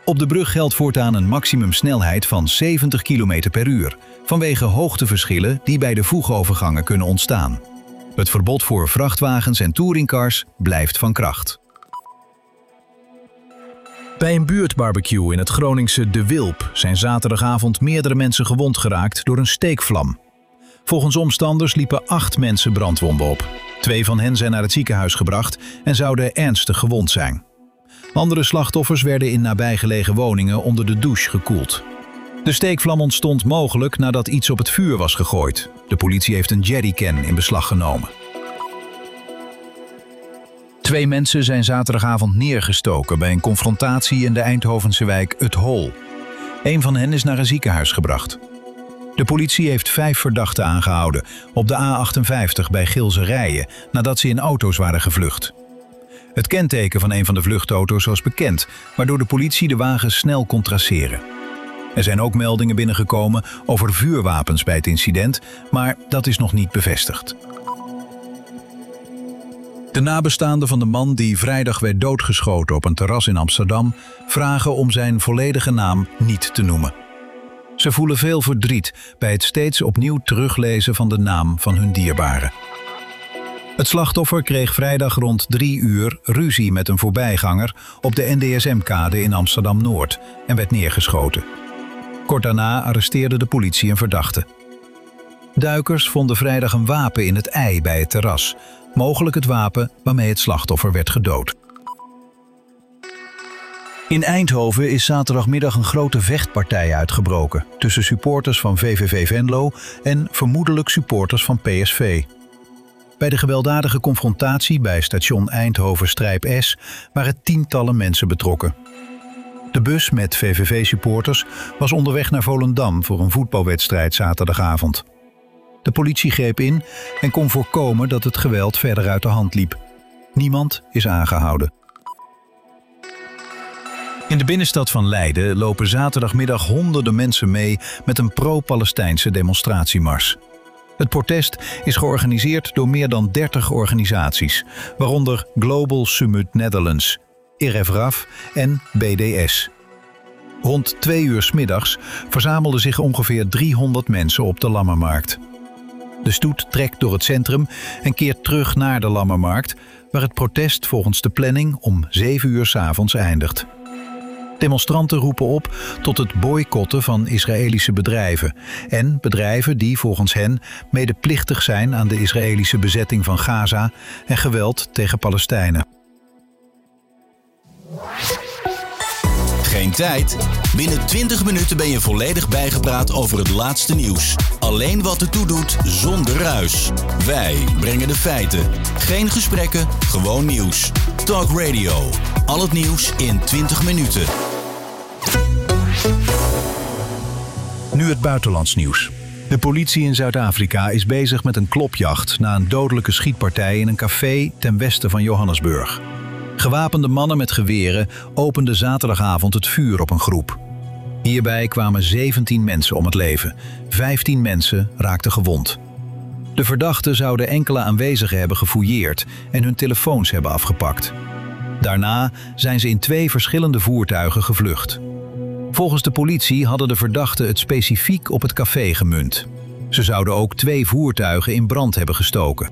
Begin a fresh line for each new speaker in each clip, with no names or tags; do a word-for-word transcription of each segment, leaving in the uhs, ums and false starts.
Op de brug geldt voortaan een maximumsnelheid van zeventig kilometer per uur, vanwege hoogteverschillen die bij de voegovergangen kunnen ontstaan. Het verbod voor vrachtwagens en touringcars blijft van kracht. Bij een buurtbarbecue in het Groningse De Wilp zijn zaterdagavond meerdere mensen gewond geraakt door een steekvlam. Volgens omstanders liepen acht mensen brandwonden op. Twee van hen zijn naar het ziekenhuis gebracht en zouden ernstig gewond zijn. Andere slachtoffers werden in nabijgelegen woningen onder de douche gekoeld. De steekvlam ontstond mogelijk nadat iets op het vuur was gegooid. De politie heeft een jerrycan in beslag genomen. Twee mensen zijn zaterdagavond neergestoken bij een confrontatie in de Eindhovense wijk Het Hol. Een van hen is naar een ziekenhuis gebracht. De politie heeft vijf verdachten aangehouden op de A achtenvijftig bij Gilse Rijen nadat ze in auto's waren gevlucht. Het kenteken van een van de vluchtauto's was bekend, waardoor de politie de wagens snel kon traceren. Er zijn ook meldingen binnengekomen over vuurwapens bij het incident, maar dat is nog niet bevestigd. De nabestaanden van de man die vrijdag werd doodgeschoten op een terras in Amsterdam vragen om zijn volledige naam niet te noemen. Ze voelen veel verdriet bij het steeds opnieuw teruglezen van de naam van hun dierbare. Het slachtoffer kreeg vrijdag rond drie uur ruzie met een voorbijganger op de N D S M-kade in Amsterdam-Noord en werd neergeschoten. Kort daarna arresteerde de politie een verdachte. Duikers vonden vrijdag een wapen in het ei bij het terras, mogelijk het wapen waarmee het slachtoffer werd gedood. In Eindhoven is zaterdagmiddag een grote vechtpartij uitgebroken tussen supporters van V V V Venlo en vermoedelijk supporters van P S V. Bij de gewelddadige confrontatie bij station Eindhoven S waren tientallen mensen betrokken. De bus met V V V-supporters was onderweg naar Volendam voor een voetbalwedstrijd zaterdagavond. De politie greep in en kon voorkomen dat het geweld verder uit de hand liep. Niemand is aangehouden. In de binnenstad van Leiden lopen zaterdagmiddag honderden mensen mee met een pro-Palestijnse demonstratiemars. Het protest is georganiseerd door meer dan dertig organisaties, waaronder Global Summit Netherlands, R F R A F en B D S. Rond twee uur 's middags verzamelden zich ongeveer driehonderd mensen op de Lammermarkt. De stoet trekt door het centrum en keert terug naar de Lammermarkt, waar het protest volgens de planning om zeven uur 's avonds eindigt. Demonstranten roepen op tot het boycotten van Israëlische bedrijven en bedrijven die volgens hen medeplichtig zijn aan de Israëlische bezetting van Gaza en geweld tegen Palestijnen.
Geen tijd? Binnen twintig minuten ben je volledig bijgepraat over het laatste nieuws. Alleen wat ertoe doet, zonder ruis. Wij brengen de feiten. Geen gesprekken, gewoon nieuws. Talk Radio. Al het nieuws in twintig minuten.
Nu het buitenlands nieuws. De politie in Zuid-Afrika is bezig met een klopjacht na een dodelijke schietpartij in een café ten westen van Johannesburg. Gewapende mannen met geweren openden zaterdagavond het vuur op een groep. Hierbij kwamen zeventien mensen om het leven. vijftien mensen raakten gewond. De verdachten zouden enkele aanwezigen hebben gefouilleerd en hun telefoons hebben afgepakt. Daarna zijn ze in twee verschillende voertuigen gevlucht. Volgens de politie hadden de verdachten het specifiek op het café gemunt. Ze zouden ook twee voertuigen in brand hebben gestoken.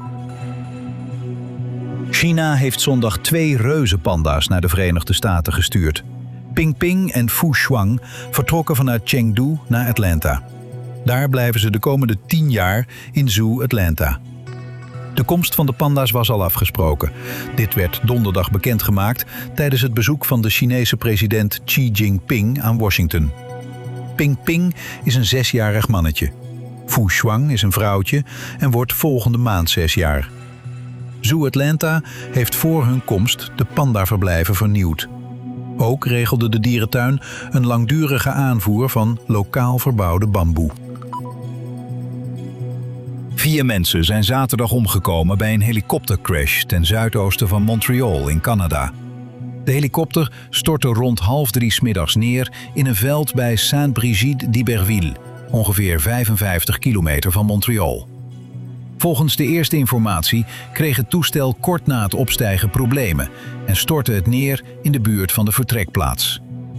China heeft zondag twee reuzenpanda's naar de Verenigde Staten gestuurd. Ping Ping en Fu Shuang vertrokken vanuit Chengdu naar Atlanta. Daar blijven ze de komende tien jaar in Zoo Atlanta. De komst van de panda's was al afgesproken. Dit werd donderdag bekendgemaakt tijdens het bezoek van de Chinese president Xi Jinping aan Washington. Ping Ping is een zesjarig mannetje. Fu Shuang is een vrouwtje en wordt volgende maand zes jaar. Zoo Atlanta heeft voor hun komst de pandaverblijven vernieuwd. Ook regelde de dierentuin een langdurige aanvoer van lokaal verbouwde bamboe. Vier mensen zijn zaterdag omgekomen bij een helikoptercrash ten zuidoosten van Montreal in Canada. De helikopter stortte rond half drie 's middags neer in een veld bij Saint-Brigitte-d'Iberville, ongeveer vijfenvijftig kilometer van Montreal. Volgens de eerste informatie kreeg het toestel kort na het opstijgen problemen en stortte het neer in de buurt van de vertrekplaats.